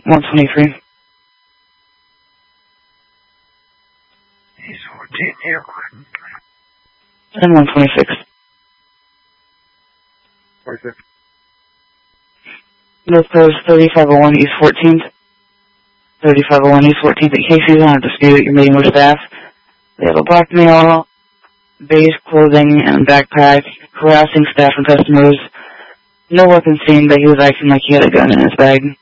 123. East 14, airport. And 126. 46. Those codes 3501 East 14th. 3501 East 14th at Casey's on a dispute. You're meeting with staff. They have a black male, beige clothing, and backpack, harassing staff and customers. No weapon seen, but he was acting like he had a gun in his bag.